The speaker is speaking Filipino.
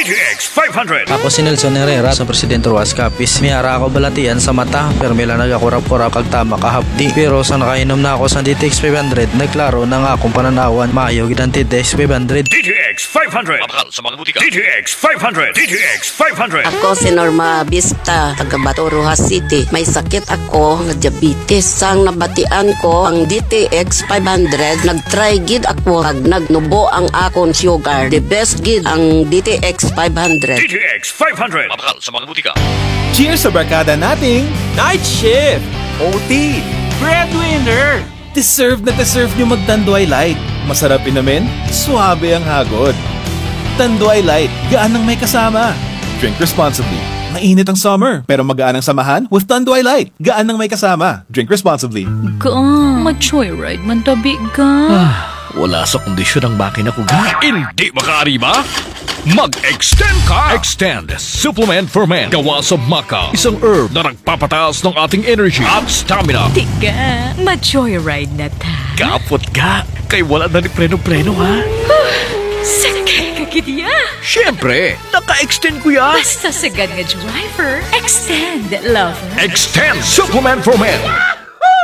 DTX 500. Ako si Nelson Herrera sa Presidente Ruas Capiz. Miyara ako balatian sa mata, pero mila nagakurap-kurap kag tama kahapdi. Pero sa nakainom na ako sa DTX 500, nagklaro na nga akong pananawan maayo gid ang DTX 500. DTX 500. Mapakal sa mga butika. DTX 500. DTX 500. Ako si Norma Vista, taga Bato, Rojas City. May sakit ako nga diabetes. Sang nabatian ko ang DTX 500, nagtry gid ako kag nagnubo ang akon sugar. The best gid ang DTX 500. DTX 500. Mapakal sa mga butika. Cheers sa barkada nating Night Shift! OT! Breadwinner! Deserve na deserve nyo mag-Tanduay Light. Masarap inamin, suabe ang hagod. Tanduay Light, gaan ng may kasama. Drink responsibly. Mainit ang summer, pero magaan ang samahan with Tanduay Light. Gaan ng may kasama. Drink responsibly. Ma-joyride man tabi ka. Wala sa kondisyon ang makina ko ga. Hindi makaariba? Mag-extend ka! Extend Supplement for Men. Gawa sa maca. Isang herb na nagpapataas ng ating energy at stamina. Tiga, ma-joyride na ta. Kapot ka. Kay wala na ni preno-preno ha. Sakay ka gidya. Siyempre, naka-extend ko yan. Basta sagad nga driver, extend lover. Extend Supplement for Men.